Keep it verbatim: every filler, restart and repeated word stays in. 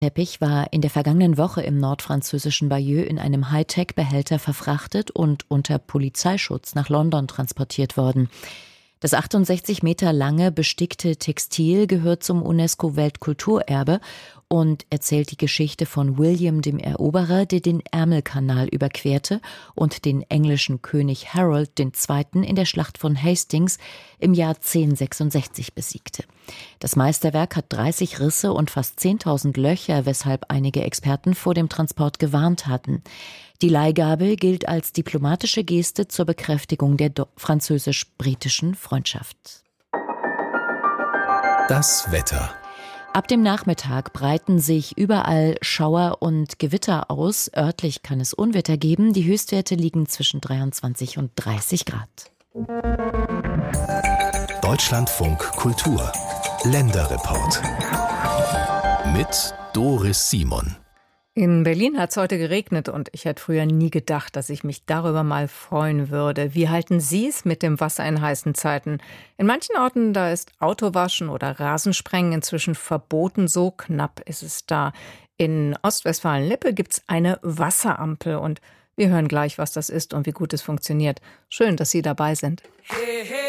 Teppich war in der vergangenen Woche im nordfranzösischen Bayeux in einem Hightech-Behälter verfrachtet und unter Polizeischutz nach London transportiert worden. Das achtundsechzig Meter lange bestickte Textil gehört zum UNESCO-Weltkulturerbe und erzählt die Geschichte von William dem Eroberer, der den Ärmelkanal überquerte und den englischen König Harold der Zweite. In der Schlacht von Hastings im Jahr zehnhundertsechsundsechzig besiegte. Das Meisterwerk hat dreißig Risse und fast zehntausend Löcher, weshalb einige Experten vor dem Transport gewarnt hatten. Die Leihgabe gilt als diplomatische Geste zur Bekräftigung der französisch-britischen Freundschaft. Das Wetter. Ab dem Nachmittag breiten sich überall Schauer und Gewitter aus. Örtlich kann es Unwetter geben. Die Höchstwerte liegen zwischen dreiundzwanzig und dreißig Grad. Deutschlandfunk Kultur. Länderreport. Mit Doris Simon. In Berlin hat es heute geregnet und ich hätte früher nie gedacht, dass ich mich darüber mal freuen würde. Wie halten Sie es mit dem Wasser in heißen Zeiten? In manchen Orten, da ist Autowaschen oder Rasensprengen inzwischen verboten, so knapp ist es da. In Ostwestfalen-Lippe gibt es eine Wasserampel und wir hören gleich, was das ist und wie gut es funktioniert. Schön, dass Sie dabei sind. Hey, hey.